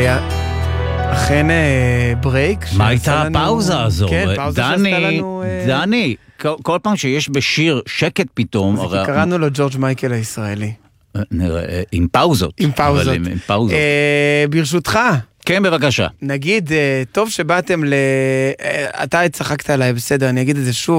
אכן ברייק. מה הייתה הפאוזה הזו? כן, פאוזה שעשתה לנו... דני, כל פעם שיש בשיר שקט פתאום... אז קראנו לו ג'ורג' מייקל הישראלי. נראה, עם פאוזות. עם פאוזות. ברשותך. כן, בבקשה. נגיד, טוב שבאתם אתה צחקת עליי, בסדר, אני אגיד את זה שוב.